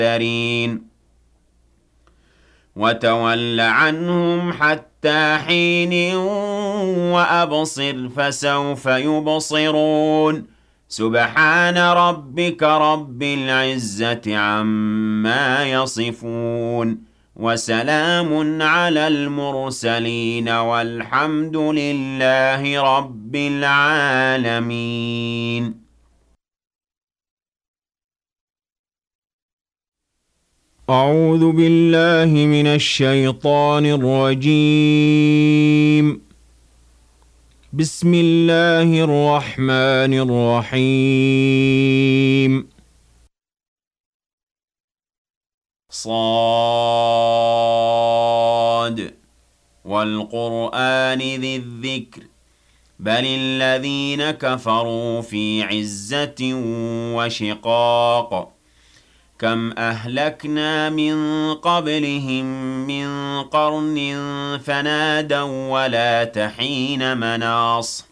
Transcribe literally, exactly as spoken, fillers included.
المُنذَرِينَ وَتَوَلَّ عَنْهُمْ حَتَّىٰ حِينٍ وَأَبْصِرْ فَسَوْفَ يُبْصِرُونَ سُبْحَانَ رَبِّكَ رَبِّ الْعِزَّةِ عَمَّا يَصِفُونَ وَسَلَامٌ عَلَى الْمُرْسَلِينَ وَالْحَمْدُ لِلَّهِ رَبِّ الْعَالَمِينَ. أعوذ بالله من الشيطان الرجيم. بسم الله الرحمن الرحيم. صاد والقرآن ذي الذكر بل الذين كفروا في عزة وشقاق كم أهلكنا من قبلهم من قرن فنادوا ولا تحين مناص